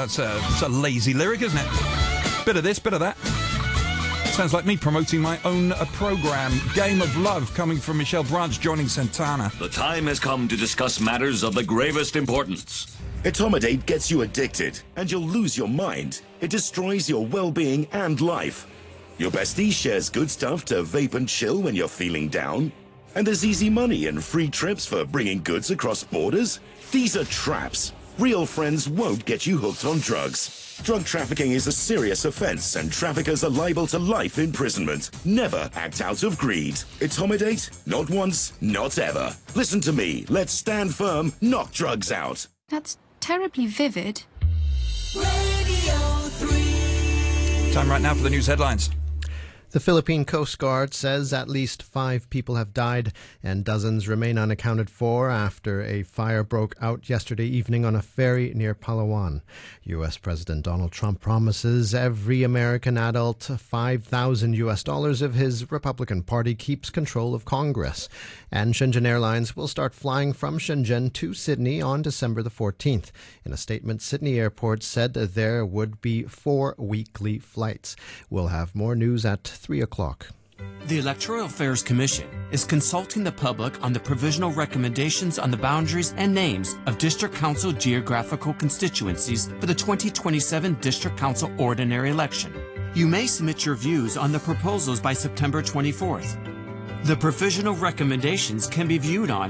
It's a lazy lyric, isn't it? Bit of this, bit of that. Sounds like me promoting my own program, Game of Love, coming from Michelle Branch, joining Santana. The time has come to discuss matters of the gravest importance. Etomidate gets you addicted, and you'll lose your mind. It destroys your well-being and life. Your bestie shares good stuff to vape and chill when you're feeling down. And there's easy money and free trips for bringing goods across borders. These are traps. Real friends won't get you hooked on drugs. Drug trafficking is a serious offense, and traffickers are liable to life imprisonment. Never act out of greed. Etomidate? Not once, not ever. Listen to me. Let's stand firm. Knock drugs out. That's terribly vivid. Radio 3. Time right now for the news headlines. The Philippine Coast Guard says at least 5 people have died and dozens remain unaccounted for after a fire broke out yesterday evening on a ferry near Palawan. U.S. President Donald Trump promises every American adult $5,000 if his Republican Party keeps control of Congress. And Shenzhen Airlines will start flying from Shenzhen to Sydney on December the 14th. In a statement, Sydney Airport said there would be 4 weekly flights. We'll have more news at 3 o'clock. The Electoral Affairs Commission is consulting the public on the provisional recommendations on the boundaries and names of District Council geographical constituencies for the 2027 District Council ordinary election. You may submit your views on the proposals by September 24th. The provisional recommendations can be viewed on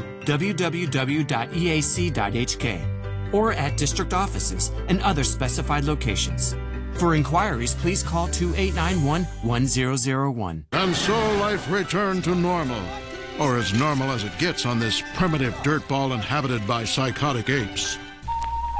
www.eac.hk or at district offices and other specified locations. For inquiries, please call 2891-1001. And so life returned to normal, or as normal as it gets on this primitive dirt ball inhabited by psychotic apes.